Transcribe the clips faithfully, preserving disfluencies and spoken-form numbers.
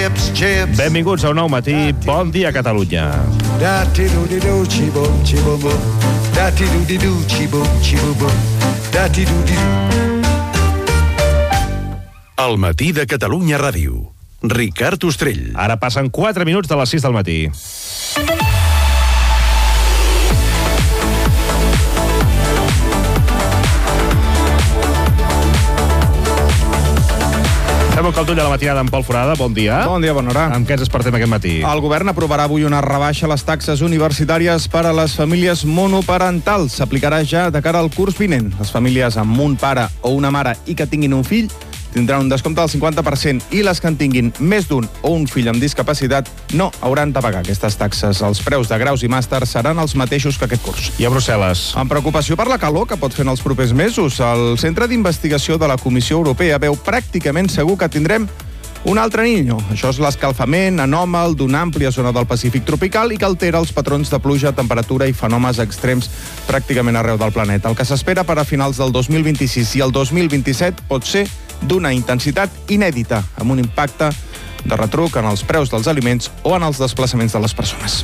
chips, chips. Benvinguts a un nou matí. Bon dia, Catalunya. Da-ti-do-di-do, xibum, xibum-bum. Da-ti-do-di-do, xibum, xibum-bum. Da-ti-do-di-do. El matí de Catalunya Ràdio. Ricard Ostrell. Ara passen quatre minuts de les sis del matí. Fem un caldull a la matinada amb Pol Forada. Bon dia. Bon dia, bona hora. Amb què ens despertem aquest matí? El govern aprovarà avui una rebaixa a les taxes universitàries per a les famílies monoparentals. S'aplicarà ja de cara al curs vinent. Les famílies amb un pare o una mare i que tinguin un fill tindran un descompte del cinquanta per cent i les que en tinguin més d'un o un fill amb discapacitat no hauran de pagar aquestes taxes. Els preus de graus i màsters seran els mateixos que aquest curs. I a Brussel·les? Amb preocupació per la calor que pot fer en els propers mesos, el Centre d'Investigació de la Comissió Europea veu pràcticament segur que tindrem un altre Niño. Això és l'escalfament anòmal d'una àmplia zona del Pacífic tropical i que altera els patrons de pluja, temperatura i fenòmens extrems pràcticament arreu del planeta. El que s'espera per a finals del dos mil vint-i-sis i el dos mil vint-i-set pot ser d'una intensitat inèdita, amb un impacte de retruc en els preus dels aliments o en els desplaçaments de les persones.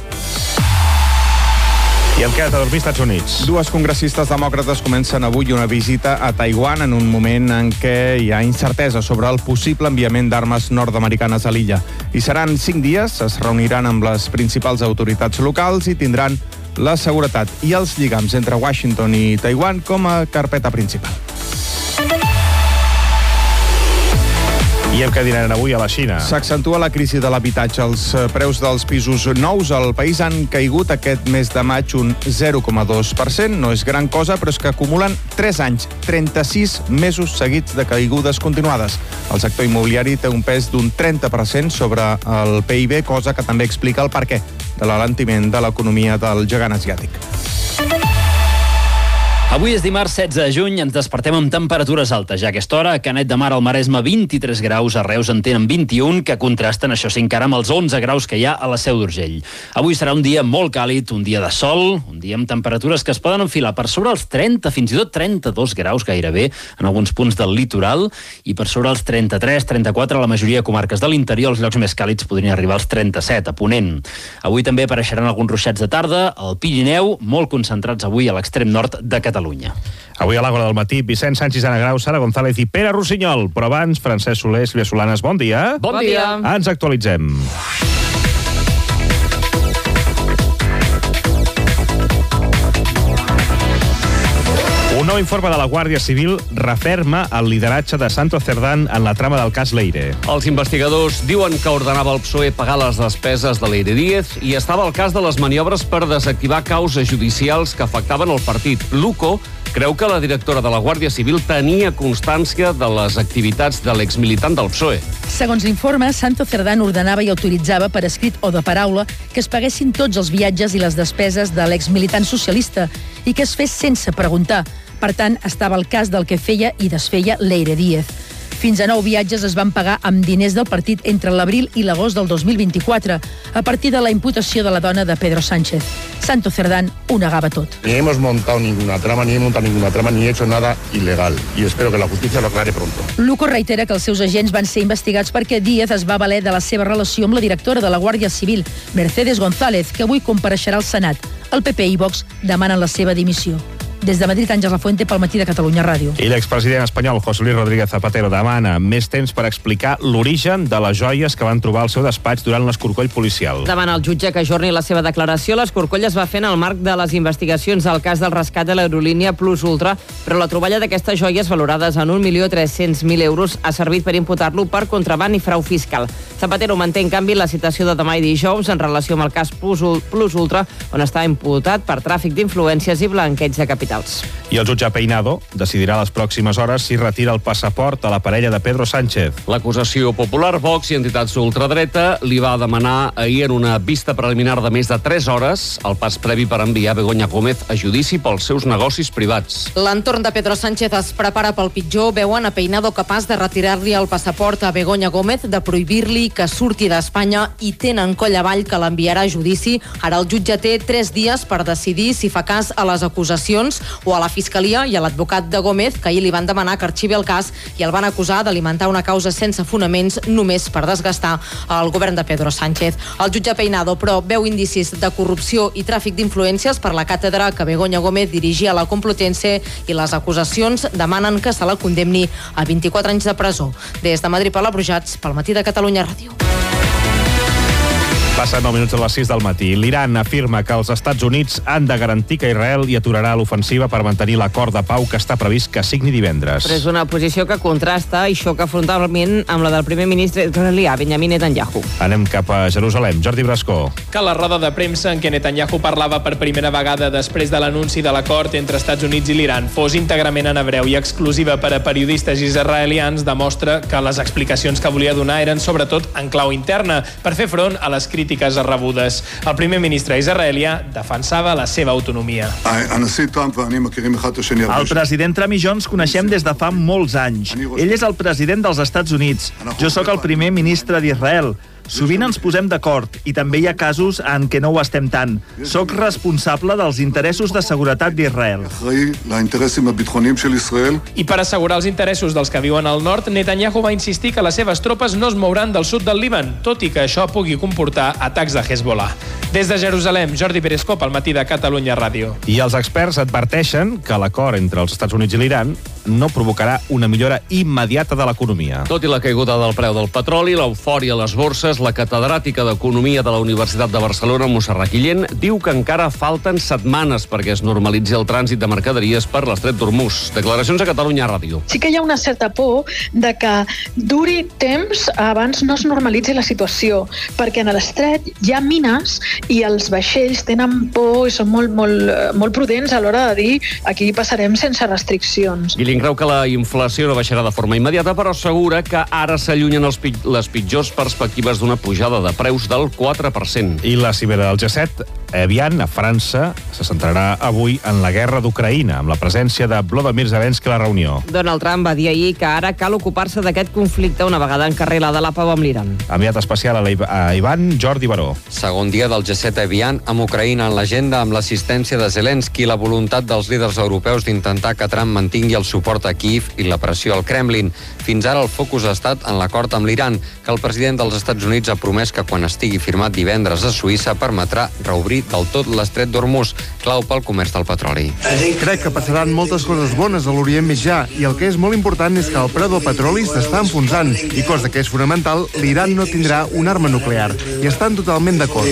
I amb què ha de dormir als Estats Units? Dues congressistes demòcrates comencen avui una visita a Taiwan en un moment en què hi ha incertesa sobre el possible enviament d'armes nord-americanes a l'illa. I seran cinc dies, es reuniran amb les principals autoritats locals i tindran la seguretat i els lligams entre Washington i Taiwan com a carpeta principal. I amb què dinaran avui a la Xina? S'accentua la crisi de l'habitatge. Els preus dels pisos nous al país han caigut aquest mes de maig un zero coma dos per cent. No és gran cosa, però és que acumulen tres anys, trenta-sis mesos seguits de caigudes continuades. El sector immobiliari té un pes d'un trenta per cent sobre el P I B, cosa que també explica el perquè de l'alentiment de l'economia del gegant asiàtic. Avui és dimarts setze de juny, ens despertem amb temperatures altes. Ja a aquesta hora, a Canet de Mar, al Maresme, vint-i-tres graus, a Reus en tenen vint-i-un, que contrasten, això sí, encara amb els onze graus que hi ha a la Seu d'Urgell. Avui serà un dia molt càlid, un dia de sol, un dia amb temperatures que es poden enfilar per sobre els trenta, fins i tot trenta-dos graus gairebé, en alguns punts del litoral, i per sobre els trenta-tres, trenta-quatre a la majoria de comarques de l'interior. Els llocs més càlids podrien arribar als trenta-set, a Ponent. Avui també apareixeran alguns ruixats de tarda al Pirineu, molt concentrats avui a l'extrem nord de Catalunya. Avui a l'Àgora del matí, Vicent Sánchez, Ana Grau, Sara González i Pere Rossinyol. Però abans, Francesc Soler, Sílvia Solanes, bon dia. Bon dia. Ens actualitzem. Un nou informe de la Guàrdia Civil referma el lideratge de Santo Cerdán en la trama del cas Leire. Els investigadors diuen que ordenava el P S O E pagar les despeses de Leire Díez i estava al cas de les maniobres per desactivar causes judicials que afectaven el partit. L'UCO creu que la directora de la Guàrdia Civil tenia constància de les activitats de l'exmilitant del P S O E. Segons l'informe, Santo Cerdán ordenava i autoritzava per escrit o de paraula que es paguessin tots els viatges i les despeses de l'exmilitant socialista i que es fes sense preguntar. Per tant, estava al cas del que feia i desfeia Leire Díez. Fins a nou viatges es van pagar amb diners del partit entre l'abril i l'agost del dos mil vint-i-quatre, a partir de la imputació de la dona de Pedro Sánchez. Santo Cerdán ho negava tot. Ni hemos montado ninguna trama, ni he montado ninguna trama, ni he hecho nada ilegal. Y espero que la justicia lo aclare pronto. L'UCO reitera que els seus agents van ser investigats perquè Díez es va valer de la seva relació amb la directora de la Guàrdia Civil, Mercedes González, que avui compareixerà al Senat. El P P i Vox demanen la seva dimissió. Des de Madrid, Àngels Lafuente, pel Matí de Catalunya Ràdio. I l'expresident espanyol José Luis Rodríguez Zapatero demana més temps per explicar l'origen de les joies que van trobar al seu despatx durant l'escorcoll policial. Demana al jutge que ajorni la seva declaració. L'escorcoll es va fer en el marc de les investigacions del cas del rescat de l'aerolínia Plus Ultra, però la troballa d'aquestes joies valorades en un milió tres-cents mil euros ha servit per imputar-lo per contraban i frau fiscal. Zapatero manté, en canvi, la citació de demà i dijous en relació amb el cas Plus Ultra, on està imputat per tràfic d'influències i blanqueig de capital. I el jutge Peinado decidirà les pròximes hores si retira el passaport a la parella de Pedro Sánchez. L'acusació popular, Vox i entitats d'ultradreta li va demanar ahir en una vista preliminar de més de tres hores el pas previ per enviar Begoña Gómez a judici pels seus negocis privats. L'entorn de Pedro Sánchez es prepara pel pitjor. Veuen a Peinado capaç de retirar-li el passaport a Begoña Gómez, de prohibir-li que surti d'Espanya i tenen coll avall que l'enviarà a judici. Ara el jutge té tres dies per decidir si fa cas a les acusacions. Junts, o a la Fiscalia i a l'advocat de Gómez, que ahir li van demanar que arxivi el cas i el van acusar d'alimentar una causa sense fonaments només per desgastar el govern de Pedro Sánchez. El jutge Peinado, però, veu indicis de corrupció i tràfic d'influències per la càtedra que Begoña Gómez dirigia a la Complutense i les acusacions demanen que se la condemni a vint-i-quatre anys de presó. Des de Madrid, Paula Brujats, pel Matí de Catalunya Ràdio. Passen nou minuts a les sis del matí. L'Iran afirma que els Estats Units han de garantir que Israel hi aturarà l'ofensiva per mantenir l'acord de pau que està previst que signi divendres. Però és una posició que contrasta i xoca frontalment amb la del primer ministre israelià, Benjamin Netanyahu. Anem cap a Jerusalem. Jordi Brascó. Que la roda de premsa en què Netanyahu parlava per primera vegada després de l'anunci de l'acord entre Estats Units i l'Iran fos íntegrament en hebreu i exclusiva per a periodistes israelians demostra que les explicacions que volia donar eren sobretot en clau interna per fer front a les crítiques rebudes. El primer ministre israelià defensava la seva autonomia. El president Trump i jo ens coneixem des de fa molts anys. Ell és el president dels Estats Units. Jo sóc el primer ministre d'Israel. Sovint ens posem d'acord i també hi ha casos en què no ho estem tant. Soc responsable dels interessos de seguretat d'Israel. I per assegurar els interessos dels que viuen al nord, Netanyahu va insistir que les seves tropes no es mouran del sud del Líban, tot i que això pugui comportar atacs de Hezbollah. Des de Jerusalem, Jordi Peresco, pel Matí de Catalunya Ràdio. I els experts adverteixen que l'acord entre els Estats Units i l'Iran no provocarà una millora immediata de l'economia. Tot i la caiguda del preu del petroli, l'eufòria a les borses, la catedràtica d'Economia de la Universitat de Barcelona, Montserrat Guillén, diu que encara falten setmanes perquè es normalitzi el trànsit de mercaderies per l'Estret d'Hormuz. Declaracions a Catalunya Ràdio. Sí que hi ha una certa por de que duri temps abans no es normalitzi la situació, perquè en l'estret hi ha mines i els vaixells tenen por i són molt, molt, molt prudents a l'hora de dir aquí passarem sense restriccions. Guillén creu que la inflació no baixarà de forma immediata, però assegura que ara s'allunyen els pi- les pitjors perspectives d'una pujada de preus del quatre per cent. I la cimera del G set, Evian, a França, se centrarà avui en la guerra d'Ucraïna, amb la presència de Volodymyr Zelensky a la reunió. Donald Trump va dir ahir que ara cal ocupar-se d'aquest conflicte una vegada encarrilada la pau amb l'Iran. Enviat especial a, la, a Ivan, Jordi Baró. Segon dia del G set Evian amb Ucraïna en l'agenda, amb l'assistència de Zelensky i la voluntat dels líders europeus d'intentar que Trump mantingui el suport a Kíev i la pressió al Kremlin. Fins ara el focus ha estat en l'acord amb l'Iran, que el president dels Estats Units ha promès que quan estigui firmat divendres a Suïssa permetrà reobrir del tot l'estret d'Hormuz, clau pel comerç del petroli. Crec que passaran moltes coses bones a l'Orient Mitjà i el que és molt important és que el preu del petroli s'està enfonsant i, cosa que és fonamental, l'Iran no tindrà una arma nuclear i estan totalment d'acord.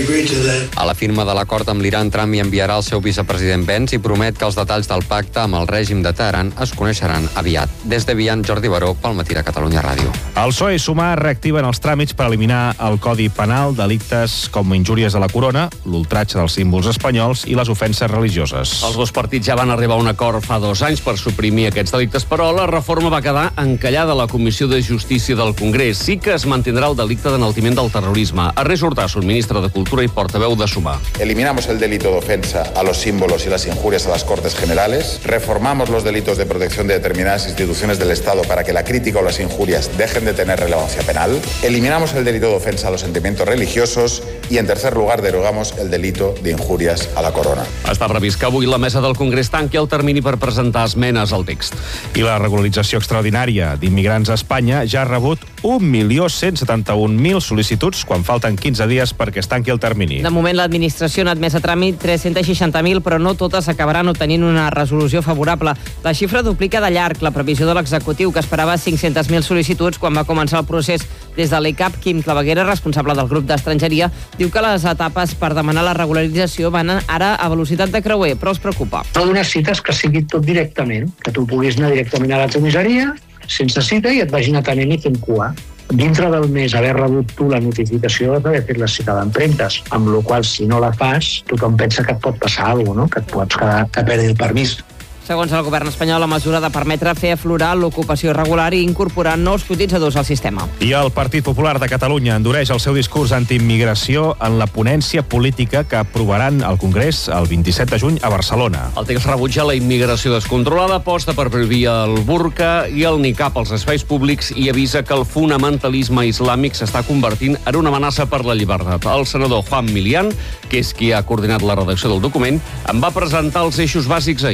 A la firma de l'acord amb l'Iran, Trump hi enviarà el seu vicepresident Pence i promet que els detalls del pacte amb el règim de Teheran es coneixeran aviat. Des de Vian, Jordi Baró, pel Matí de Catalunya Ràdio. El P S O E i Sumar reactiven els tràmits per eliminar el Codi Penal delictes com injúries a la corona, l'ultratge dels símbols espanyols i les ofenses religioses. Els dos partits ja van arribar a un acord fa dos anys per suprimir aquests delictes, però la reforma va quedar encallada a la Comissió de Justícia del Congrés. Sí que es mantindrà el delicte d'enaltiment del terrorisme. Ernest Urtasun, ministre de Cultura i portaveu de Sumar. Eliminamos el delito de ofensa a los símbolos y las injurias a las Cortes Generales. Reformamos los delitos de protección de determinadas instituciones del Estado para que la crítica o las injurias dejen de tener relevancia penal. Eliminamos el delito de ofensa a los sentimientos religiosos y, en tercer lugar, derogamos el delito de injurias a la corona. Està previst que avui la mesa del Congrés tanqui el termini per presentar esmenes al text. I la regularització extraordinària d'immigrants a Espanya ja ha rebut un milió cent setanta-un mil sol·licituds quan falten quinze dies perquè es tanqui el termini. De moment, l'administració n'ha admès a tràmit tres-cents seixanta mil, però no totes acabaran obtenint una resolució favorable. La xifra duplica de llarg la previsió de l'executiu, que esperava cinc-centes mil sol·licituds quan va començar el procés. Des de l'E C A P, Quim Claveguera, responsable del grup d'estrangeria, diu que les etapes per demanar la regularització van ara a velocitat de creuer, però els preocupa. No donar cites que sigui tot directament, que tu puguis anar directament a la comissaria sense cita i et vagin atenent i fent cua. Dintre del mes haver rebut tu la notificació d'haver fet la cita d'empremtes, amb la qual si no la fas, tothom pensa que et pot passar alguna cosa, no? Que et pots quedar a perdre el permís. Segons el govern espanyol, la mesura ha de permetre fer aflorar l'ocupació irregular i incorporar nous cotitzadors al sistema. I el Partit Popular de Catalunya endureix el seu discurs antiimmigració en la ponència política que aprovaran al Congrés el vint-i-set de juny a Barcelona. El text rebutja la immigració descontrolada, aposta per prohibir el burca i el niqab als espais públics i avisa que el fonamentalisme islàmic s'està convertint en una amenaça per la llibertat. El senador Juan Milián, que és qui ha coordinat la redacció del document, en va presentar els eixos bàsics ahir.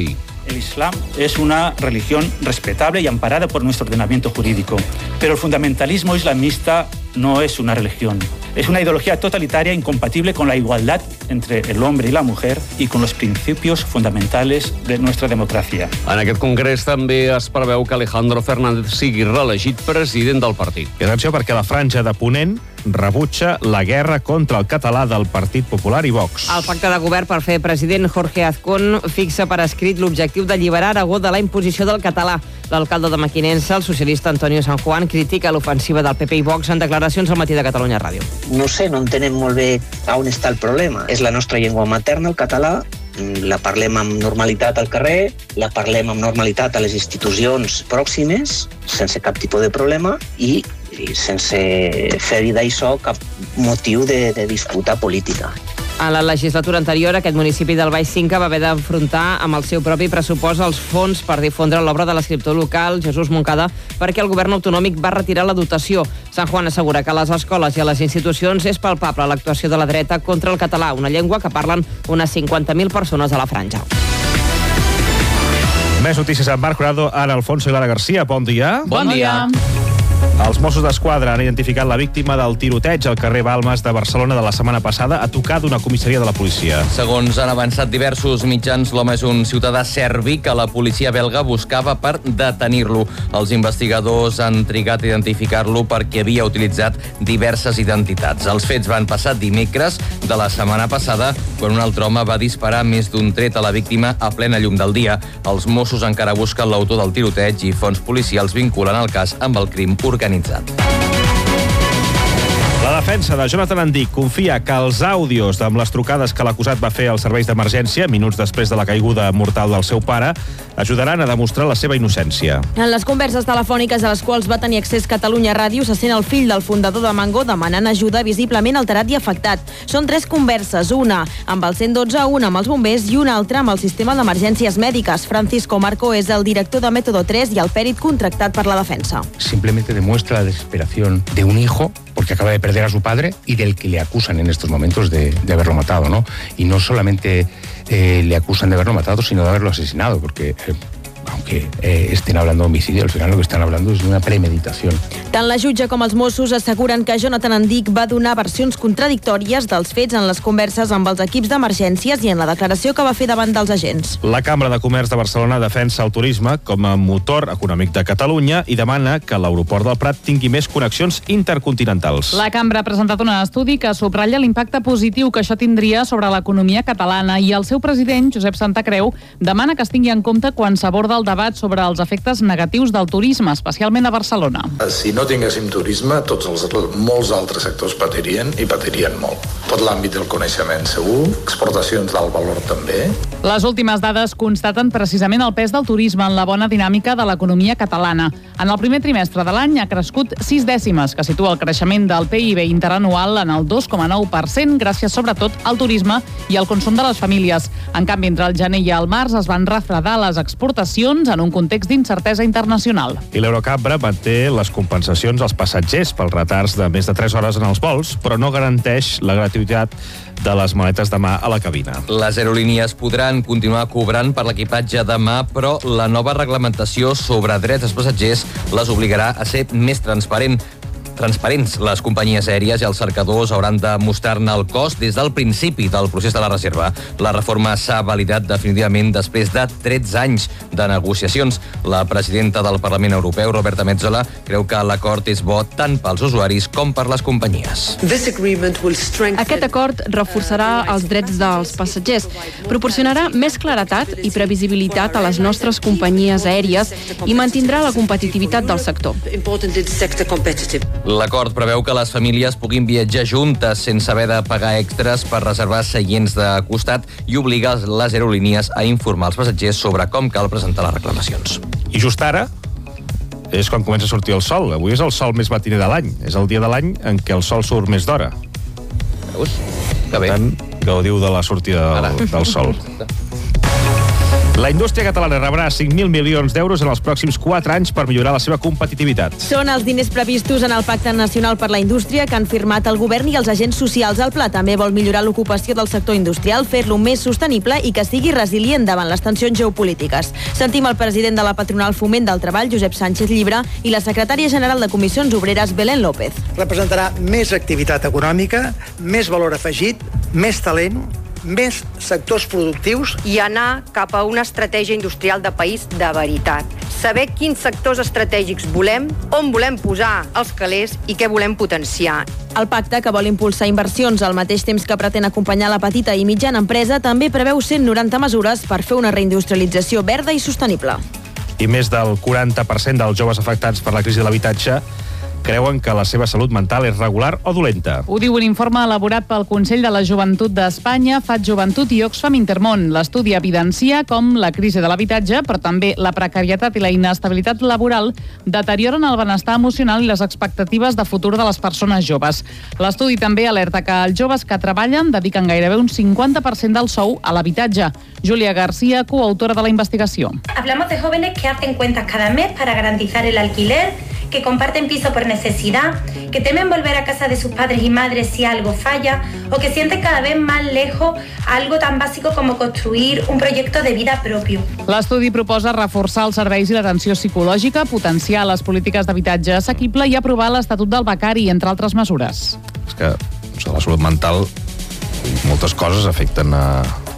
El Islam es una religión respetable y amparada por nuestro ordenamiento jurídico, pero el fundamentalismo islamista no es una religión. Es una ideología totalitaria incompatible con la igualdad entre el hombre y la mujer y con los principios fundamentales de nuestra democracia. En aquest congrés també es preveu que Alejandro Fernández sigui reelegit president del partit. I atenció, perquè la franja de Ponent rebutja la guerra contra el català del Partit Popular i Vox. El pacte de govern per fer president Jorge Azcón fixa per escrit l'objectiu d'alliberar Aragó de la imposició del català. L'alcalde de Mequinensa, el socialista Antonio San Juan, critica l'ofensiva del P P i Vox en declaracions al matí de Catalunya Ràdio. No sé, no entenem molt bé on està el problema. És la nostra llengua materna, el català, la parlem amb normalitat al carrer, la parlem amb normalitat a les institucions pròximes, sense cap tipus de problema, i, i sense fer-hi d'això cap motiu de, de disputa política. A la legislatura anterior, aquest municipi del Baix Cinca va haver d'enfrontar amb el seu propi pressupost els fons per difondre l'obra de l'escriptor local Jesús Moncada perquè el govern autonòmic va retirar la dotació. San Juan assegura que a les escoles i a les institucions és palpable l'actuació de la dreta contra el català, una llengua que parlen unes cinquanta mil persones a la franja. Més notícies amb Marc Corrado, ara Alfonso i Lara Garcia. Bon dia. Bon dia. Els Mossos d'Esquadra han identificat la víctima del tiroteig al carrer Balmes de Barcelona de la setmana passada a tocar d'una comissaria de la policia. Segons han avançat diversos mitjans, l'home és un ciutadà serbi que la policia belga buscava per detenir-lo. Els investigadors han trigat a identificar-lo perquè havia utilitzat diverses identitats. Els fets van passar dimecres de la setmana passada, quan un altre home va disparar més d'un tret a la víctima a plena llum del dia. Els Mossos encara busquen l'autor del tiroteig i fonts policials vinculen el cas amb el crim organitzat. La defensa de Jonathan Andic confia que els àudios amb les trucades que l'acusat va fer als serveis d'emergència, minuts després de la caiguda mortal del seu pare, ajudaran a demostrar la seva innocència. En les converses telefòniques a les quals va tenir accés Catalunya Ràdio se sent el fill del fundador de Mango demanant ajuda visiblement alterat i afectat. Són tres converses, una amb el cent dotze, una amb els bombers i una altra amb el sistema d'emergències mèdiques. Francisco Marco és el director de Método tres i el pèrit contractat per la defensa. Simplemente demuestra la desesperación de un hijo porque acaba de perder a su padre y del que le acusan en estos momentos de, de haberlo matado, ¿no? Y no solamente eh, le acusan de haberlo matado, sino de haberlo asesinado, porque eh, aunque eh, estén hablando de homicidio, al final lo que están hablando es de una premeditación. Tant la jutge com els Mossos asseguren que Jonathan Andic va donar versions contradictòries dels fets en les converses amb els equips d'emergències i en la declaració que va fer davant dels agents. La Cambra de Comerç de Barcelona defensa el turisme com a motor econòmic de Catalunya i demana que l'aeroport del Prat tingui més connexions intercontinentals. La Cambra ha presentat un estudi que subratlla l'impacte positiu que això tindria sobre l'economia catalana i el seu president, Josep Santacreu, demana que es tingui en compte quan s'aborda el debat sobre els efectes negatius del turisme, especialment a Barcelona. Si no tinguéssim turisme, tots els, molts altres sectors patirien i patirien molt. Tot l'àmbit del coneixement segur, exportacions d'alt valor també. Les últimes dades constaten precisament el pes del turisme en la bona dinàmica de l'economia catalana. En el primer trimestre de l'any ha crescut sis dècimes, que situa el creixement del P I B interanual en el dos coma nou per cent, gràcies sobretot al turisme i al consum de les famílies. En canvi, entre el gener i el març es van refredar les exportacions en un context d'incertesa internacional. I l'Eurocambra manté les compensacions als passatgers pels retards de més de tres hores en els vols, però no garanteix la gratuïtat de les maletes de mà a la cabina. Les aerolínies podran continuar cobrant per l'equipatge de mà, però la nova reglamentació sobre drets dels passatgers les obligarà a ser més transparent. transparents. Les companyies aèries i els cercadors hauran de mostrar-ne el cost des del principi del procés de la reserva. La reforma s'ha validat definitivament després de tretze anys de negociacions. La presidenta del Parlament Europeu, Roberta Metsola, creu que l'acord és bo tant pels usuaris com per les companyies. Aquest acord reforçarà els drets dels passatgers, proporcionarà més claretat i previsibilitat a les nostres companyies aèries i mantindrà la competitivitat del sector. L'acord preveu que les famílies puguin viatjar juntes sense haver de pagar extras per reservar seients de costat i obliga les aerolínies a informar els passatgers sobre com cal presentar les reclamacions. I just ara és quan comença a sortir el sol. Avui és el sol més matiner de l'any. És el dia de l'any en què el sol surt més d'hora. Veus? Que bé. Per tant, gaudiu de la sortida del, del sol. La indústria catalana rebrà cinc mil milions d'euros en els pròxims quatre anys per millorar la seva competitivitat. Són els diners previstos en el Pacte Nacional per la Indústria que han firmat el govern i els agents socials. El pla també vol millorar l'ocupació del sector industrial, fer-lo més sostenible i que sigui resilient davant les tensions geopolítiques. Sentim el president de la patronal Foment del Treball, Josep Sánchez Llibre, i la secretària general de Comissions Obreres, Belén López. Representarà més activitat econòmica, més valor afegit, més talent, més sectors productius i anar cap a una estratègia industrial de país de veritat. Saber quins sectors estratègics volem, on volem posar els calés i què volem potenciar. El pacte, que vol impulsar inversions al mateix temps que pretén acompanyar la petita i mitjana empresa, també preveu cent noranta mesures per fer una reindustrialització verda i sostenible. I més del quaranta per cent dels joves afectats per la crisi de l'habitatge creuen que la seva salut mental és regular o dolenta. Ho diu un informe elaborat pel Consell de la Joventut d'Espanya, F A T Joventut i Oxfam Intermón. L'estudi evidencia com la crisi de l'habitatge, però també la precarietat i la inestabilitat laboral deterioren el benestar emocional i les expectatives de futur de les persones joves. L'estudi també alerta que els joves que treballen dediquen gairebé un cinquanta per cent del sou a l'habitatge. Júlia García, coautora de la investigació. Hablamos de jóvenes que hacen cuentas cada mes para garantizar el alquiler, que comparten piso por necesidad, que temen volver a casa de sus padres y madres si algo falla, o que sienten cada vez más lejos algo tan básico como construir un proyecto de vida propio. L'estudi proposa reforçar els serveis i l'atenció psicològica, potenciar les polítiques d'habitatge assequible i aprovar l'Estatut del Becari, entre altres mesures. És que o sigui, la salut mental, moltes coses afecten a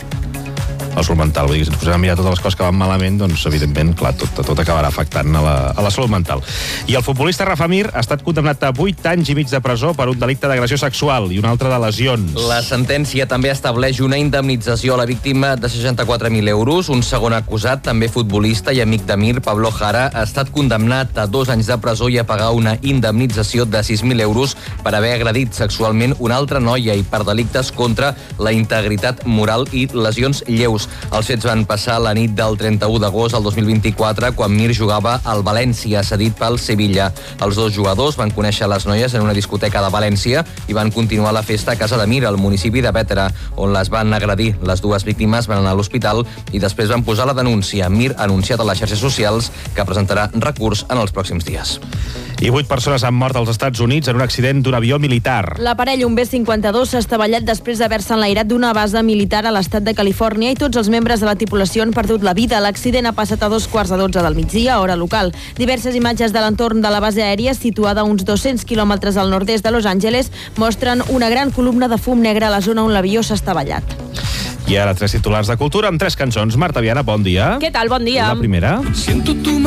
la salut mental. Vull dir, si ens posem a mirar totes les coses que van malament, doncs, evidentment, clar, tot, tot acabarà afectant a la, a la salut mental. I el futbolista Rafa Mir ha estat condemnat a vuit anys i mig de presó per un delicte d'agressió sexual i un altre de lesions. La sentència també estableix una indemnització a la víctima de seixanta-quatre mil euros. Un segon acusat, també futbolista i amic de Mir, Pablo Jara, ha estat condemnat a dos anys de presó i a pagar una indemnització de sis mil euros per haver agredit sexualment una altra noia i per delictes contra la integritat moral i lesions lleus. Els fets van passar la nit del trenta-u d'agost del dos mil vint-i-quatre, quan Mir jugava al València, cedit pel Sevilla. Els dos jugadors van conèixer les noies en una discoteca de València i van continuar la festa a casa de Mir, al municipi de Bétera, on les van agredir. Les dues víctimes van anar a l'hospital i després van posar la denúncia. Mir ha anunciat a les xarxes socials que presentarà recurs en els pròxims dies. I vuit persones han mort als Estats Units en un accident d'un avió militar. L'aparell, un B cinquanta-dos, s'ha estavellat després d'haver-se enlairat d'una base militar a l'estat de Califòrnia i tots els membres de la tripulació han perdut la vida. L'accident ha passat a dos quarts de dotze del migdia, hora local. Diverses imatges de l'entorn de la base aèria, situada a uns dos-cents quilòmetres al nord-est de Los Angeles, mostren una gran columna de fum negre a la zona on l'avió s'ha estavellat. I ara tres titulars de cultura amb tres cançons. Marta Viana, bon dia. Què tal? Bon dia. La primera. Siento tu